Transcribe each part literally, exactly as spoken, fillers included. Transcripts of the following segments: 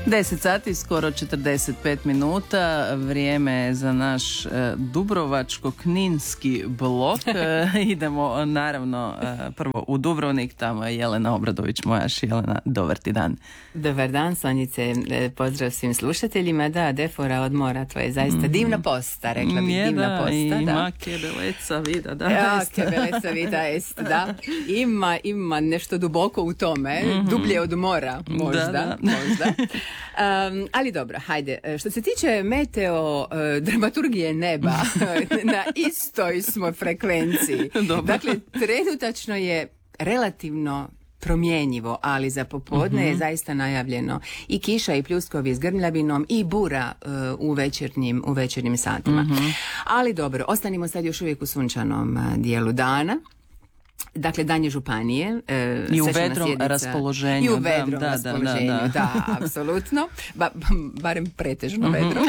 deset sati, skoro četrdeset pet minuta, vrijeme je za naš e, dubrovačko-kninski blok. E, idemo naravno e, prvo u Dubrovnik, tamo je Jelena Obradović, mojaš. Jelena, dobar ti dan. Dobar dan, Sonjice, pozdrav svim slušateljima. Da, defora od mora, to je zaista mm. divna posta, rekla bih, divna da, posta. I da, ima kebeleca vida, da. Ja, kebeleca vida jest, da. Ima, ima nešto duboko u tome, mm-hmm. dublje od mora, možda, da, da. možda. Um, ali dobro, hajde. Što se tiče meteo uh, dramaturgije neba, na istoj smo frekvenciji. Dobro. Dakle, trenutačno je relativno promjenjivo, ali za popodne uh-huh. je zaista najavljeno i kiša i pljuskovi s grmljavinom i bura uh, u večernjim, u večernjim satima. Uh-huh. Ali dobro, ostanimo sad još uvijek u sunčanom uh, dijelu dana. Dakle, dan je županije. E, I u vedrom sjednica, raspoloženju. I u vedrom da, raspoloženju, da, da, da. da apsolutno. Ba, barem pretežno mm-hmm. vedrom.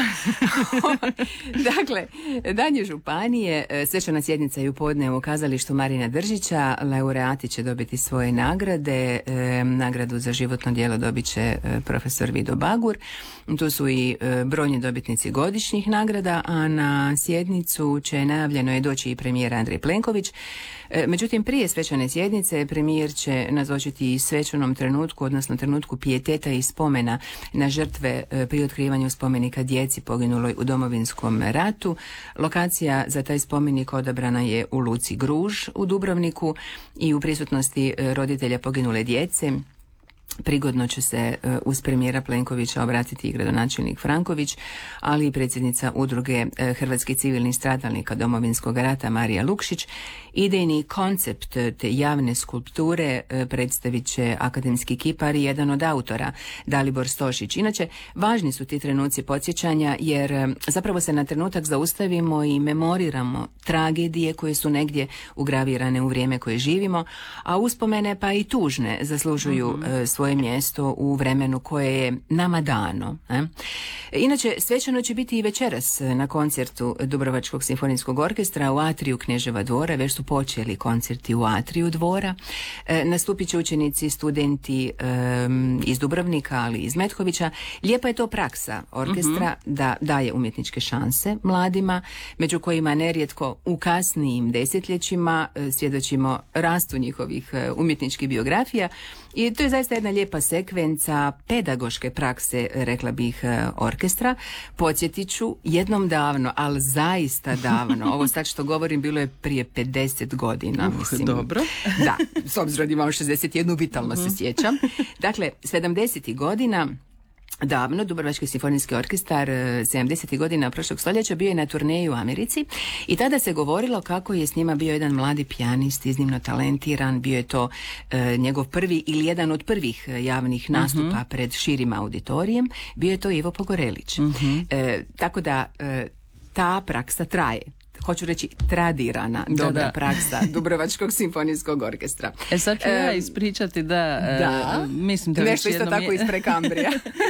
Dakle, dan je županije. Svečana sjednica je u podne u kazalištu Marina Držića. Laureati će dobiti svoje nagrade. E, nagradu za životno djelo dobit će e, profesor Vido Bagur. Tu su i e, brojni dobitnici godišnjih nagrada, a na sjednicu će najavljeno je doći i premijer Andrej Plenković. E, međutim, prije svečane sjednice premijer će nazočiti i svečanom trenutku, odnosno trenutku pijeteta i spomena na žrtve e, pri otkrivanju spomenika djeci poginuloj u Domovinskom ratu. Lokacija za taj spomenik odabrana je u luci Gruž u Dubrovniku i u prisutnosti e, roditelja poginule djece. Prigodno će se uh, uz premijera Plenkovića obratiti i gradonačelnik Franković, ali i predsjednica udruge uh, Hrvatskih civilnih stradalnika Domovinskog rata Marija Lukšić. Idejni koncept te javne skulpture uh, predstavit će akademski kipar i jedan od autora, Dalibor Stošić. Inače, važni su ti trenuci podsjećanja jer uh, zapravo se na trenutak zaustavimo i memoriramo tragedije koje su negdje ugravirane u vrijeme koje živimo, a uspomene pa i tužne zaslužuju mm-hmm. uh, svoje mjesto u vremenu koje je nama dano. Eh? Inače, svečano će biti i večeras na koncertu Dubrovačkog simfonijskog orkestra u atriju Kneževa dvora. Već su počeli koncerti u atriju dvora. E, nastupit će učenici, studenti e, iz Dubrovnika, ali i iz Metkovića. Lijepa je to praksa orkestra mm-hmm. da daje umjetničke šanse mladima, među kojima nerijetko u kasnijim desetljećima e, svjedočimo rastu njihovih e, umjetničkih biografija. I to je zaista jedna lijepa sekvenca pedagoške prakse, rekla bih, orkestra. Podsjetit ću, jednom davno, ali zaista davno, ovo sad što govorim bilo je prije pedeset godina. Uh, mislim. Dobro. Da, s obzirom da imam šezdeset jedan, vitalno se sjećam. Dakle, sedamdesetih godina, davno, Dubrovački simfonijski orkestar sedamdesetih godina prošlog stoljeća bio je na turneji u Americi i tada se govorilo kako je s njima bio jedan mladi pijanist, iznimno talentiran, bio je to e, njegov prvi ili jedan od prvih javnih nastupa uh-huh. pred širim auditorijem, bio je to Ivo Pogorelić. Uh-huh. E, tako da e, ta praksa traje. Hoću reći tradirana dobra da, da. praksa Dubrovačkog simfonijskog orkestra. E sad ću ja ispričati da... Da, mislim da nešto isto tako je... iz Prekambrija.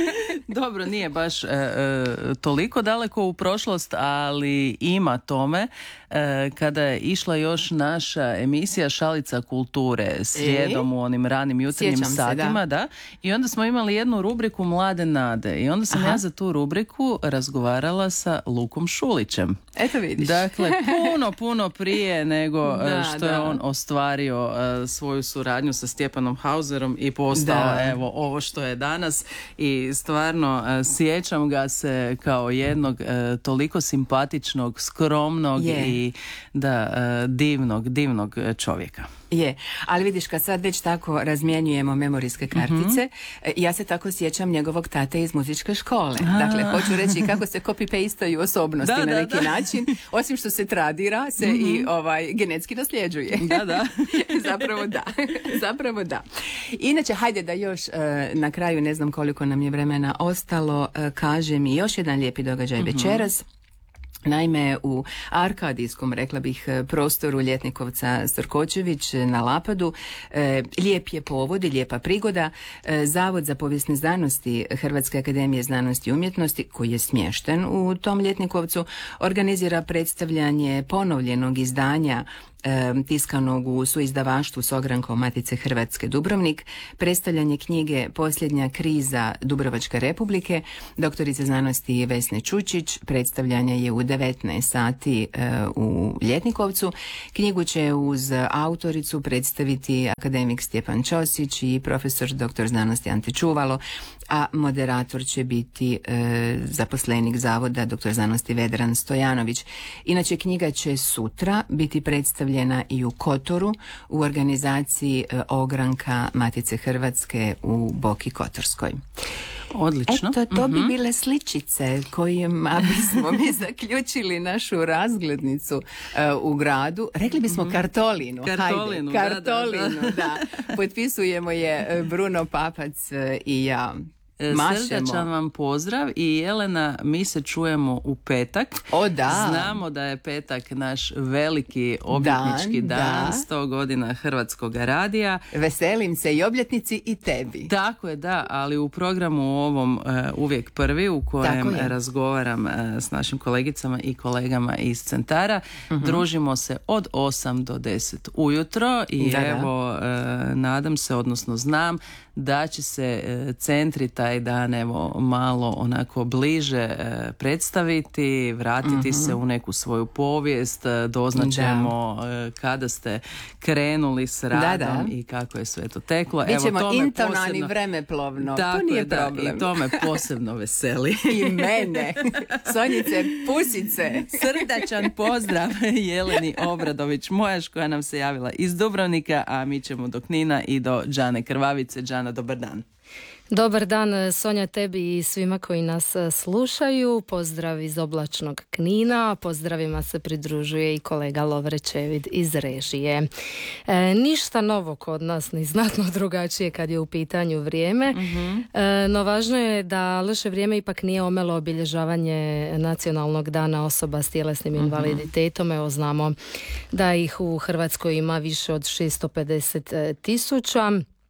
Dobro, nije baš e, e, toliko daleko u prošlost, ali ima tome. E, kada je išla još naša emisija Šalica kulture slijedom e? u onim ranim jutarnjim Sjećam satima, se, da. da. I onda smo imali jednu rubriku Mlade nade. I onda sam Aha. ja za tu rubriku razgovarala sa Lukom Šulićem. Eto vidiš. Dakle, puno, puno prije nego da, što da. je on ostvario uh, svoju suradnju sa Stjepanom Hauserom i postao evo ovo što je danas i stvarno uh, sjećam ga se kao jednog uh, toliko simpatičnog, skromnog yeah. i da uh, divnog, divnog čovjeka. Je, ali vidiš kad sad već tako razmjenjujemo memorijske kartice, mm-hmm. ja se tako sjećam njegovog tate iz muzičke škole. A. Dakle, hoću reći kako se copy-pastaju osobnosti da, na neki da, da. način, osim što se tradira, se mm-hmm. i ovaj genetski nasljeđuje. Da, da. Zapravo da. Zapravo da. Inače, hajde da još uh, na kraju, ne znam koliko nam je vremena ostalo, uh, kažem i još jedan lijepi događaj mm-hmm. večeras. Naime, u arkadijskom, rekla bih, prostoru Ljetnikovca Storkočević na Lapadu, e, lijep je povod i lijepa prigoda. E, Zavod za povijesne znanosti Hrvatske akademije znanosti i umjetnosti, koji je smješten u tom Ljetnikovcu, organizira predstavljanje ponovljenog izdanja e, tiskanog u suizdavaštvu s ogrankom Matice Hrvatske Dubrovnik, predstavljanje knjige Posljednja kriza Dubrovačke republike, doktorice znanosti Vesne Čučić, predstavljanje je u devetnaest sati e, u Ljetnikovcu. Knjigu će uz autoricu predstaviti akademik Stjepan Ćosić i profesor doktor znanosti Ante Čuvalo, a moderator će biti e, zaposlenik zavoda doktor znanosti Vedran Stojanović. Inače, knjiga će sutra biti predstavljena i u Kotoru u organizaciji e, ogranka Matice Hrvatske u Boki Kotorskoj. Odlično. Eto, to mm-hmm. bi bile sličice kojima bismo mi zaključili našu razglednicu uh, u gradu. Rekli bismo mm-hmm. kartolinu. Kartolinu, Hajde, kartolinu, da, da, da. da. Potpisujemo je Bruno Papac i ja. Srdačan vam pozdrav i Jelena, mi se čujemo u petak. O da. Znamo da je petak naš veliki obljetnički dan, dan da. sto godina Hrvatskog radija. Veselim se i obljetnici i tebi. Tako je, da, ali u programu ovom uh, uvijek prvi u kojem razgovaram uh, s našim kolegicama i kolegama iz centara. Uh-huh. Družimo se od osam do deset ujutro i da, evo uh, nadam se, odnosno znam da će se uh, centri taj dan evo malo onako bliže uh, predstaviti, vratiti uh-huh. se u neku svoju povijest, uh, doznaćemo uh, kada ste krenuli s radom da, da. i kako je sve to teklo. Mi ćemo evo, intonani posebno... vremeplovno, tako to nije je, problem. Da, i to me posebno veseli. I mene. Sonjice, pusice. Srdačan pozdrav Jeleni Obradović-Mojaš koja nam se javila iz Dubrovnika, a mi ćemo do Knina i do Đane Krvavice. Đana, dobar dan. Dobar dan, Sonja, tebi i svima koji nas slušaju. Pozdrav iz oblačnog Knina. Pozdravima se pridružuje i kolega Lovre Čevid iz režije. E, ništa novo kod nas, ni znatno drugačije kad je u pitanju vrijeme. Mm-hmm. E, no važno je da loše vrijeme ipak nije omelo obilježavanje Nacionalnog dana osoba s tjelesnim mm-hmm. invaliditetom. Evo, znamo da ih u Hrvatskoj ima više od šesto pedeset tisuća.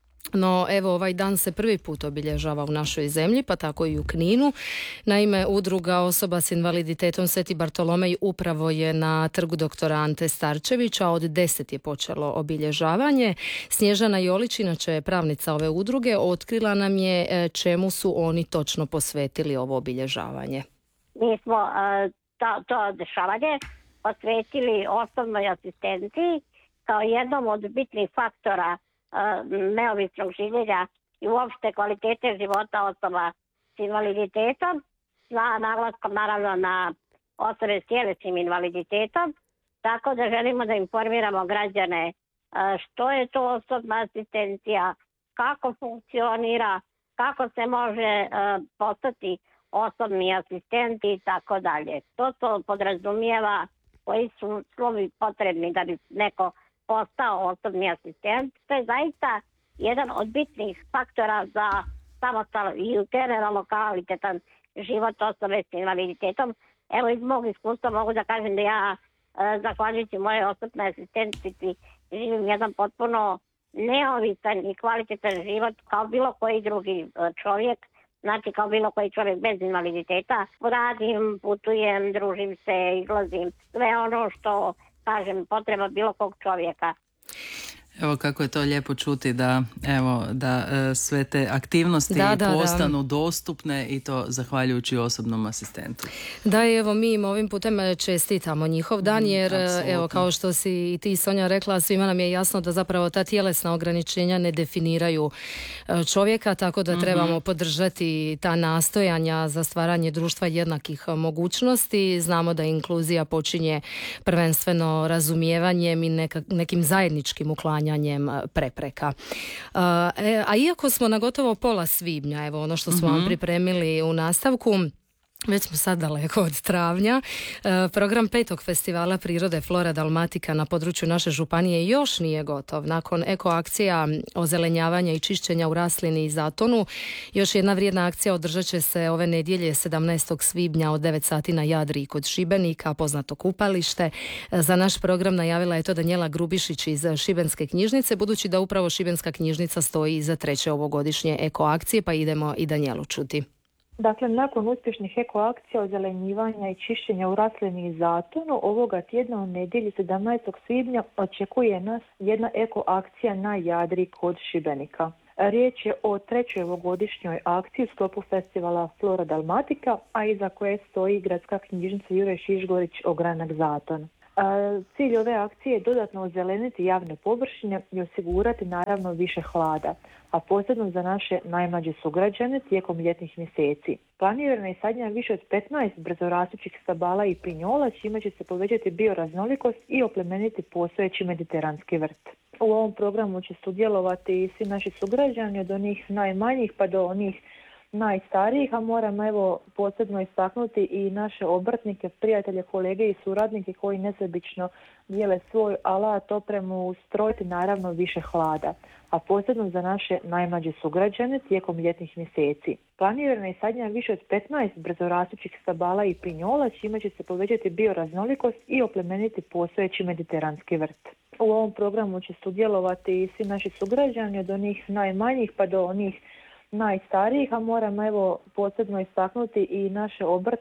No evo, ovaj dan se prvi put obilježava u našoj zemlji, pa tako i u Kninu. Naime, udruga osoba s invaliditetom Sveti Bartolomej upravo je na trgu doktora Ante Starčevića, od deset je počelo obilježavanje. Snježana Jolić, inače je pravnica ove udruge, otkrila nam je čemu su oni točno posvetili ovo obilježavanje. Mi smo uh, to, to dešavanje posvetili osobnoj asistenciji kao jednom od bitnih faktora neovisnog življenja i uopšte kvalitete života osoba s invaliditetom, na naglaskom naravno na osobe s tjelesnim invaliditetom, tako da želimo da informiramo građane što je to osobna asistencija, kako funkcionira, kako se može postati osobni asistent i tako dalje. To to podrazumijeva koji su slovi potrebni da bi neko postao osobni asistent. To je zaista jedan od bitnih faktora za samostalan i generalno kvalitetan život osobe s invaliditetom. Evo, iz mog iskustva mogu da kažem da ja, zahvaljujući moje osobne asistentici, živim jedan potpuno neovisan i kvalitetan život kao bilo koji drugi čovjek. Znači, kao bilo koji čovjek bez invaliditeta. Radim, putujem, družim se, izlazim. Sve ono što, kažem, potreba bilo kog čovjeka. Evo kako je to lijepo čuti da, evo, da e, sve te aktivnosti da, da, postanu da. dostupne i to zahvaljujući osobnom asistentu. Da, evo mi im ovim putem čestitamo njihov dan jer mm, evo kao što si i ti, Sonja, rekla, svima nam je jasno da zapravo ta tjelesna ograničenja ne definiraju čovjeka, tako da mm-hmm. trebamo podržati ta nastojanja za stvaranje društva jednakih mogućnosti. Znamo da inkluzija počinje prvenstveno razumijevanjem i neka, nekim zajedničkim uklanjanjem prepreka. A iako smo na gotovo pola svibnja, evo ono što smo mm-hmm. vam pripremili u nastavku, već smo sad daleko od travnja. E, program petog festivala Prirode Flora Dalmatika na području naše županije još nije gotov. Nakon eko akcija ozelenjavanja i čišćenja u Raslini i Zatonu, još jedna vrijedna akcija održat će se ove nedjelje sedamnaestog svibnja od devet sati na Jadri kod Šibenika, poznato kupalište. E, za naš program najavila je to Danijela Grubišić iz Šibenske knjižnice, budući da upravo Šibenska knjižnica stoji iza treće ovogodišnje eko akcije, pa idemo i Danijelu čuti. Dakle, nakon uspješnih ekoakcija ozelenjivanja i čišćenja u Raslini i Zatonu, ovoga tjedna u nedjelju sedamnaestog svibnja očekuje nas jedna ekoakcija na Jadri kod Šibenika. Riječ je o trećoj ovogodišnjoj akciji u sklopu festivala Flora Dalmatika, a iza koje stoji gradska knjižnica Juraj Šišgorić Ogranak Zaton. Cilj ove akcije je dodatno ozeleniti javne površine i osigurati naravno više hlada, a posebno za naše najmlađe sugrađane tijekom ljetnih mjeseci. Planirana je sadnja više od petnaest brzorastućih stabala i pinjola, čime će se povećati bioraznolikost i oplemeniti postojeći mediteranski vrt. U ovom programu će sudjelovati i svi naši sugrađani, od onih najmanjih pa do onih najstarijih, a moram evo posebno istaknuti i naše obrtnike, prijatelje, kolege i suradnike koji nesebično dijele svoj alat, opremu, ustrojiti naravno više hlada, a posebno za naše najmlađe sugrađane tijekom ljetnih mjeseci. Planirana je sadnja više od petnaest brzorastućih stabala i pinjola, čime će se povećati bioraznolikost i oplemeniti postojeći mediteranski vrt. U ovom programu će sudjelovati i svi naši sugrađani, od onih najmanjih pa do onih najstarijih, a moram evo posebno istaknuti i naše obrtnike,